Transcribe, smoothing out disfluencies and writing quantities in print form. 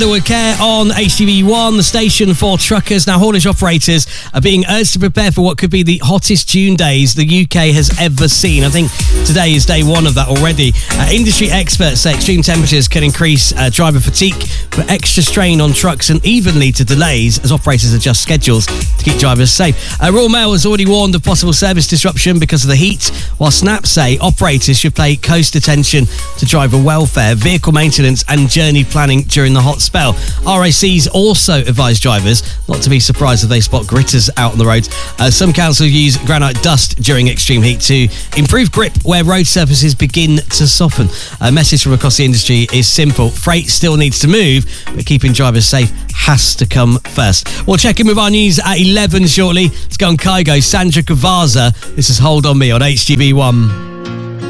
With care on HTV1, the station for truckers. Now, haulage operators are being urged to prepare for what could be the hottest June days the UK has ever seen. I think today is day one of that already. Industry experts say extreme temperatures can increase driver fatigue, put extra strain on trucks and even lead to delays as operators adjust schedules to keep drivers safe. Royal Mail has already warned of possible service disruption because of the heat, while Snap say operators should pay close attention to driver welfare, vehicle maintenance and journey planning during the hot spell. RACs also advise drivers not to be surprised if they spot gritters out on the roads. Some councils use granite dust during extreme heat to improve grip where road surfaces begin to soften. A message from across the industry is simple. Freight still needs to move, but keeping drivers safe has to come first. We'll check in with our news at 11 shortly. Let's go on Kygo, Sandra Cavazza. This is Hold On Me on HTV1.